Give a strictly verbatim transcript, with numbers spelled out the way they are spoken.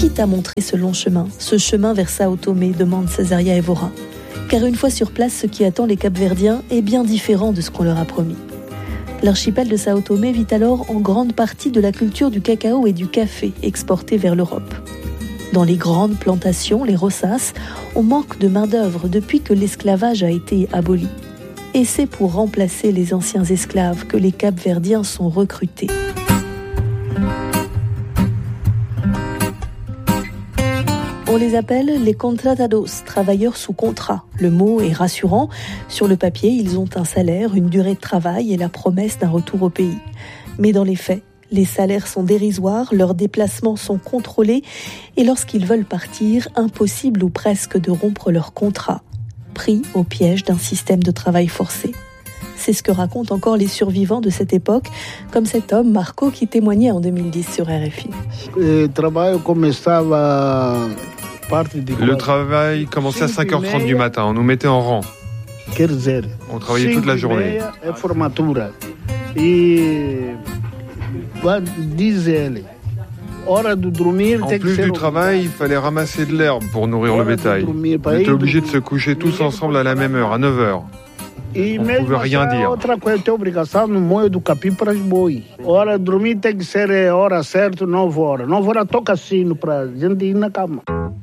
Qui t'a montré ce long chemin, ce chemin vers Sao Tomé, demande Césaria Évora. Car une fois sur place, ce qui attend les Capverdiens est bien différent de ce qu'on leur a promis. L'archipel de Sao Tomé vit alors en grande partie de la culture du cacao et du café exportés vers l'Europe. Dans les grandes plantations, les roças, on manque de main-d'œuvre depuis que l'esclavage a été aboli. Et c'est pour remplacer les anciens esclaves que les Capverdiens sont recrutés. On les appelle les contratados, travailleurs sous contrat. Le mot est rassurant. Sur le papier, ils ont un salaire, une durée de travail et la promesse d'un retour au pays. Mais dans les faits, les salaires sont dérisoires, leurs déplacements sont contrôlés et lorsqu'ils veulent partir, impossible ou presque de rompre leur contrat, pris au piège d'un système de travail forcé. C'est ce que racontent encore les survivants de cette époque, comme cet homme, Marco, qui témoignait en deux mille dix sur R F I. Le travail commençait à cinq heures trente du matin, on nous mettait en rang. On travaillait toute la journée. En plus du travail, il fallait ramasser de l'herbe pour nourrir le bétail. On était obligés de se coucher tous ensemble à la même heure, à neuf heures. On ne pouvait rien dire. Hora de dormir tem que ser hora certa, nove horas. nove horas toca sino para a gente ir na cama.